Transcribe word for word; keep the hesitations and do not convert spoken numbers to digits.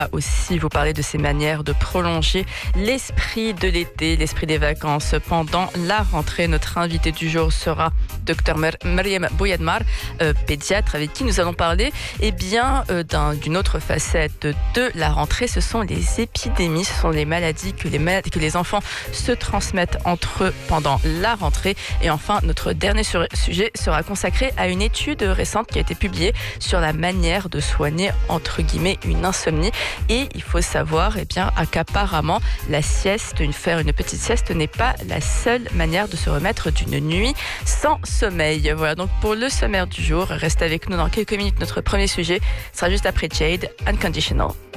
aussi vous parler de ces manières de prolonger l'esprit de l'été, l'esprit des vacances pendant la rentrée. Notre invité du jour sera Dr Mariam Bouyadmar, euh, pédiatre, avec qui nous allons parler eh bien, euh, d'un, d'une autre facette de la rentrée. Ce sont les épidémies, ce sont les maladies que les, maladies, que les enfants se transmettent entre eux pendant la rentrée. Et enfin, notre dernier sur- sujet sera consacré à une étude récente qui a été publiée sur la manière de soigner, entre guillemets, une insomnie. Et il faut savoir eh bien, qu'apparemment, la sieste, une, faire une petite sieste n'est pas la seule manière de se remettre d'une nuit sans sommeil. Voilà donc pour le sommaire du jour. Restez avec nous dans quelques minutes. Notre premier sujet sera juste après Jade, Unconditional.